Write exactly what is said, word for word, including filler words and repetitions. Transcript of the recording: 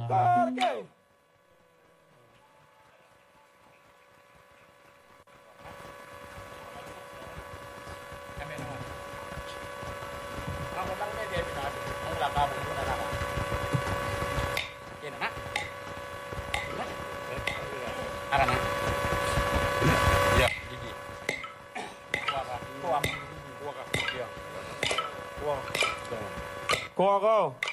Oke. Kamu nang dia bisa. Ang laka mo na laka. Yan na. Ara na. Ya, gigi. Kuha ka. Kuha. Kuha ka. Kuha. Kuha ka.